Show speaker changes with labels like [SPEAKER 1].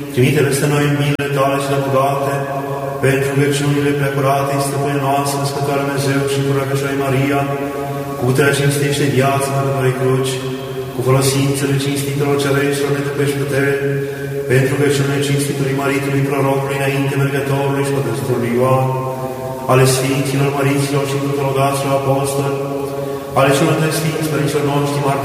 [SPEAKER 1] Trimite peste noi în binele Tale cele bogate, pentru rugăciunile preacurate, stăpâne noastră, Născătoare Dumnezeu și Curăcășoare Maria, cu puterea cinstește viața Mărătoarei Cruci, cu folosințele cinstitelor cereștilor de tăpești putere, pentru rugăciunile cinstitului Maritului Prorocului înainte mergătorului și Pătăstorului Ioan, ale Sfinților, Măriților și Cutologaților Apostoli, ale celor de Sfinți Părinților noștri,